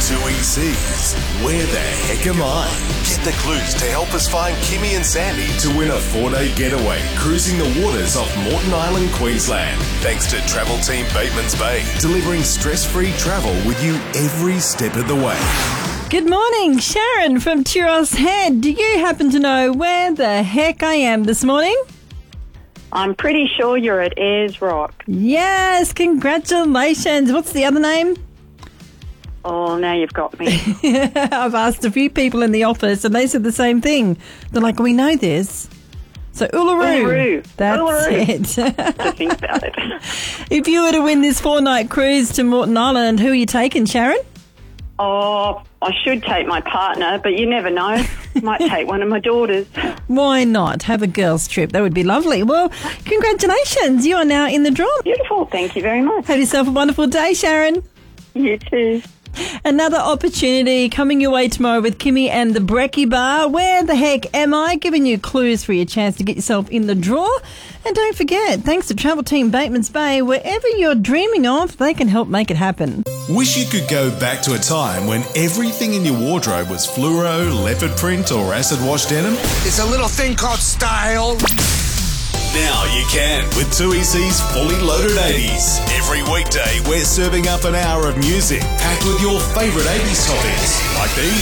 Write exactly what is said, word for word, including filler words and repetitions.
two E Cs. Where the heck am I? Get the clues to help us find Kimmy and Sandy to win a four-day getaway cruising the waters off Moreton Island, Queensland. Thanks to Travel Team Bateman's Bay, delivering stress-free travel with you every step of the way. Good morning, Sharon from Turos Head. Do you happen to know where the heck I am this morning? I'm pretty sure you're at Ayers Rock. Yes, congratulations. What's the other name? Oh, now you've got me. I've asked a few people in the office and they said the same thing. They're like, we know this. So Uluru. Uluru. That's Uluru. it. To think about it. If you were to win this four-night cruise to Moreton Island, who are you taking, Sharon? Oh, I should take my partner, but you never know. Might take one of my daughters. Why not? Have a girls' trip. That would be lovely. Well, congratulations. You are now in the draw. Beautiful. Thank you very much. Have yourself a wonderful day, Sharon. You too. Another opportunity coming your way tomorrow with Kimmy and the Brekkie Bar. Where the heck am I? Giving you clues for your chance to get yourself in the draw. And don't forget, thanks to Travel Team Bateman's Bay, wherever you're dreaming of, they can help make it happen. Wish you could go back to a time when everything in your wardrobe was fluoro, leopard print or acid wash denim? It's a little thing called style. Now you can with two E C's Fully Loaded eighties. Every weekday we're serving up an hour of music packed with your favourite eighties topics like these.